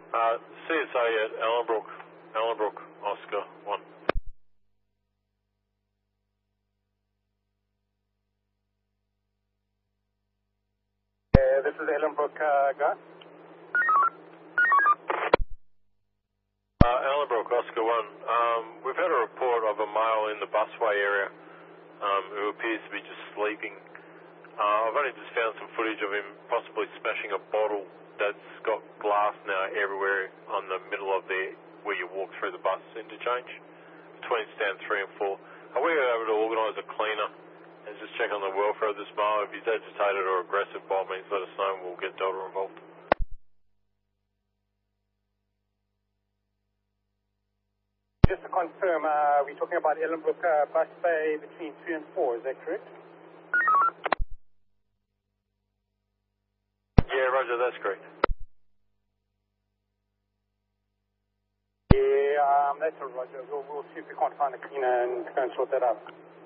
CSA at Ellenbrook, Oscar 1. This is Ellenbrook, Gus. Ellenbrook, Oscar 1. We've had a report of a male in the busway area who appears to be just sleeping. I've only just found some footage of him possibly smashing a bottle that's got glass now everywhere on the middle of where you walk through the bus interchange between stand 3 and 4. Are we able to organise a cleaner and just check on the welfare of this male? If he's agitated or aggressive, by all means let us know and we'll get Delta involved. Just to confirm, we're talking about Ellenbrook bus bay between 3 and 4, is that correct? Yeah, Roger, that's correct. Yeah, that's all, Roger. We'll see if we can't find a cleaner and go and sort that out.